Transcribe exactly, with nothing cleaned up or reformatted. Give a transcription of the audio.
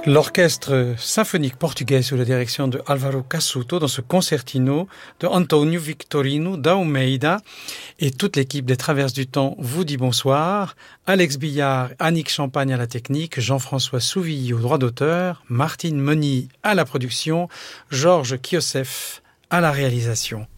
L'orchestre symphonique portugais sous la direction de Álvaro Cassuto dans ce concertino de António Victorino da Almeida et toute l'équipe des Traverses du Temps vous dit bonsoir. Alex Billard, Annick Champagne à la technique, Jean-François Souvilly au droit d'auteur, Martine Meny à la production, Georges Kiosef à la réalisation.